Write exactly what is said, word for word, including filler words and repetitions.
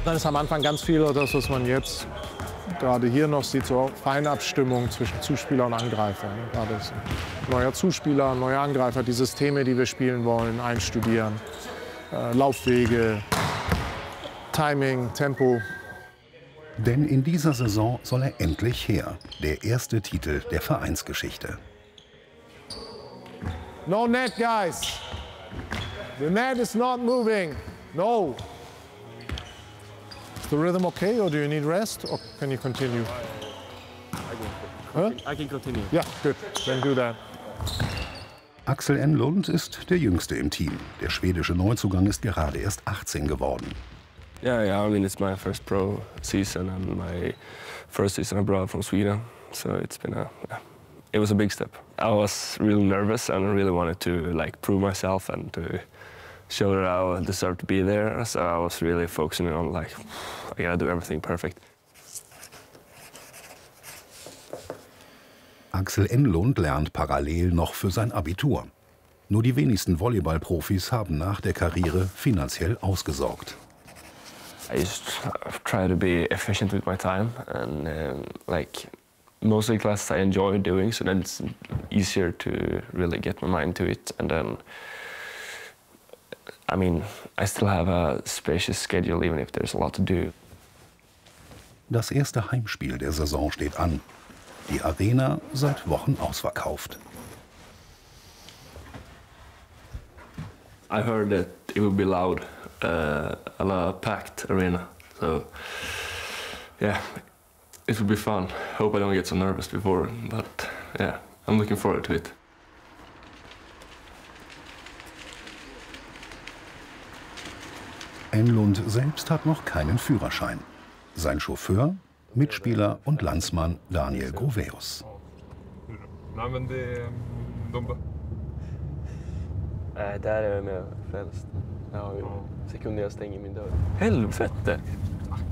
Dann ist am Anfang ganz viel das, was man jetzt gerade hier noch sieht, so Feinabstimmung zwischen Zuspieler und Angreifer. Gerade ist ein neuer Zuspieler, neuer Angreifer, die Systeme, die wir spielen wollen, einstudieren. Äh, Laufwege, Timing, Tempo. Denn in dieser Saison soll er endlich her. Der erste Titel der Vereinsgeschichte. No net, guys. The net is not moving. No. Is the rhythm okay, or do you need rest, or can you continue? Huh? I can continue. Yeah, good. Then do that. Axel Enlund ist der Jüngste im Team. Der schwedische Neuzugang ist gerade erst achtzehn geworden. Yeah, yeah. I mean, it's my first pro season and my first season abroad from Sweden. So it's been a, yeah, it was a big step. I was really nervous and I really wanted to like prove myself and to show that I deserved to be there. So I was really focusing on like, I gotta do everything perfect. Axel Enlund lernt parallel noch für sein Abitur. Nur die wenigsten Volleyball-Profis haben nach der Karriere finanziell ausgesorgt. I just try to be efficient with my time and um, like most of the classes I enjoy doing, so then it's easier to really get my mind to it. And then, I mean, I still have a spacious schedule even if there's a lot to do. Das erste Heimspiel der Saison steht an. Die Arena seit Wochen ausverkauft. I heard that it would be loud, uh, a packed arena. So, yeah, it would be fun. Hope I don't get so nervous before, but yeah, I'm looking forward to it. Enlund selbst hat noch keinen Führerschein. Sein Chauffeur, Mitspieler und Landsmann Daniel Groveus. Nej, men det, de... Nej, där är jag med frälst. Jag har ju sekunder jag stänger min dörr. Helvete!